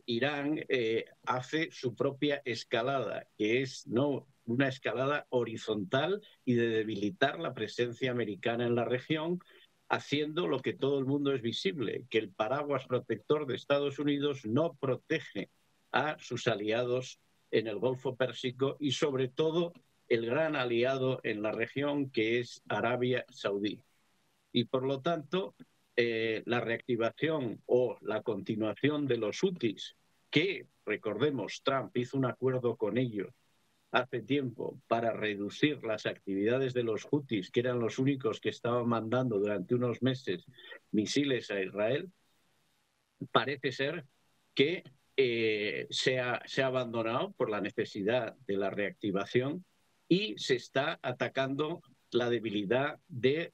Irán hace su propia escalada, que es no una escalada horizontal y de debilitar la presencia americana en la región, haciendo lo que todo el mundo es visible, que el paraguas protector de Estados Unidos no protege a sus aliados en el Golfo Pérsico y sobre todo el gran aliado en la región, que es Arabia Saudí. Y por lo tanto, la reactivación o la continuación de los hutis, que, recordemos, Trump hizo un acuerdo con ellos hace tiempo para reducir las actividades de los hutis, que eran los únicos que estaban mandando durante unos meses misiles a Israel, parece ser que se ha abandonado por la necesidad de la reactivación y se está atacando la debilidad de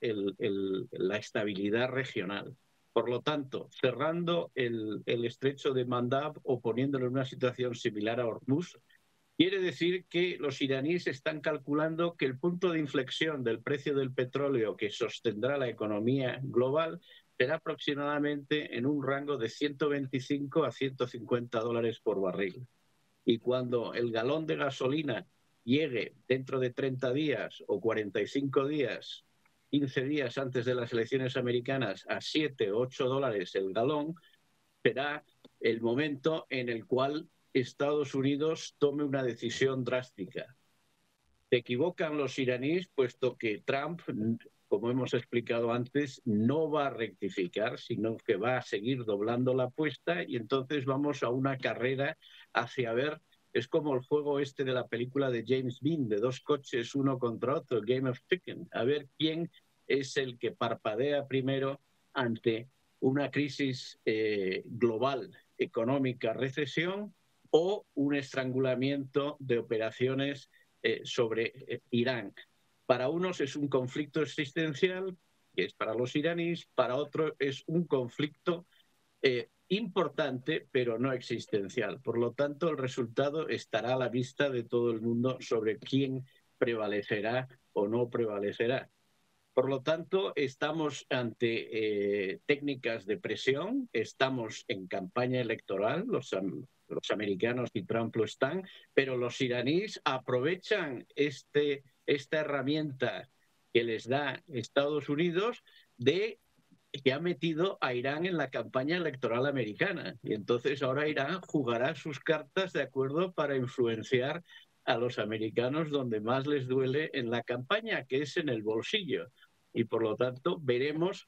la estabilidad regional. Por lo tanto, cerrando el estrecho de Mandab o poniéndolo en una situación similar a Hormuz, quiere decir que los iraníes están calculando que el punto de inflexión del precio del petróleo que sostendrá la economía global será aproximadamente en un rango de 125 a 150 dólares por barril. Y cuando el galón de gasolina llegue dentro de 30 días o 45 días, 15 días antes de las elecciones americanas, a 7 o 8 dólares el galón, será el momento en el cual Estados Unidos tome una decisión drástica. Se equivocan los iraníes, puesto que Trump, como hemos explicado antes, no va a rectificar, sino que va a seguir doblando la apuesta y entonces vamos a una carrera hacia ver, es como el juego este de la película de James Bean, de dos coches uno contra otro, Game of Chicken, a ver quién es el que parpadea primero ante una crisis global, económica, recesión o un estrangulamiento de operaciones sobre Irán. Para unos es un conflicto existencial, que es para los iraníes, para otros es un conflicto importante, pero no existencial. Por lo tanto, el resultado estará a la vista de todo el mundo sobre quién prevalecerá o no prevalecerá. Por lo tanto, estamos ante técnicas de presión, estamos en campaña electoral, los americanos y Trump lo están, pero los iraníes aprovechan esta herramienta que les da Estados Unidos que ha metido a Irán en la campaña electoral americana. Y entonces ahora Irán jugará sus cartas de acuerdo para influenciar a los americanos donde más les duele en la campaña, que es en el bolsillo. Y por lo tanto veremos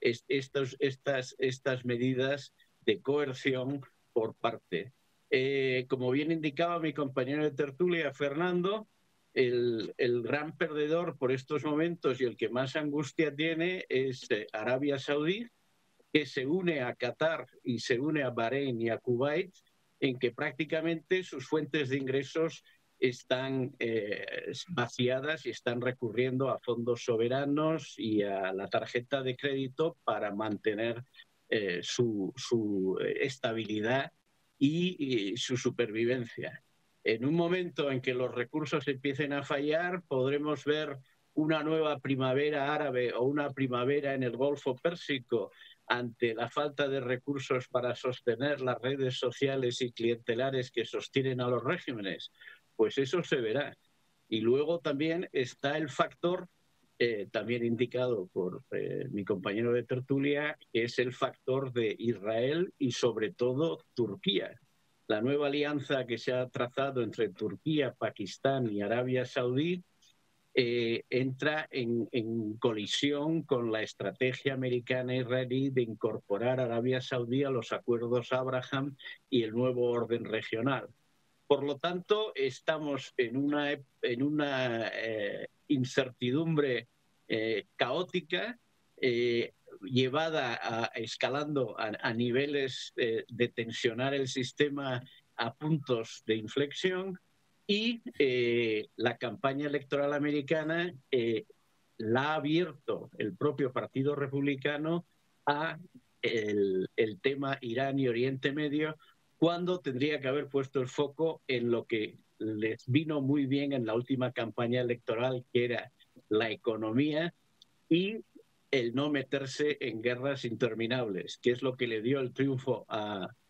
estas medidas de coerción por parte. Como bien indicaba mi compañero de tertulia, Fernando, el gran perdedor por estos momentos y el que más angustia tiene es Arabia Saudí, que se une a Qatar y se une a Bahrein y a Kuwait, en que prácticamente sus fuentes de ingresos están vaciadas y están recurriendo a fondos soberanos y a la tarjeta de crédito para mantener su estabilidad y su supervivencia. En un momento en que los recursos empiecen a fallar, podremos ver una nueva primavera árabe o una primavera en el Golfo Pérsico ante la falta de recursos para sostener las redes sociales y clientelares que sostienen a los regímenes. Pues eso se verá. Y luego también está el factor, también indicado por mi compañero de tertulia, que es el factor de Israel y sobre todo Turquía. La nueva alianza que se ha trazado entre Turquía, Pakistán y Arabia Saudí entra en colisión con la estrategia americana israelí de incorporar a Arabia Saudí a los acuerdos Abraham y el nuevo orden regional. Por lo tanto, estamos en una incertidumbre caótica, llevada escalando a niveles de tensionar el sistema a puntos de inflexión, y la campaña electoral americana la ha abierto el propio Partido Republicano a el tema Irán y Oriente Medio, cuando tendría que haber puesto el foco en lo que les vino muy bien en la última campaña electoral, que era la economía y el no meterse en guerras interminables, que es lo que le dio el triunfo a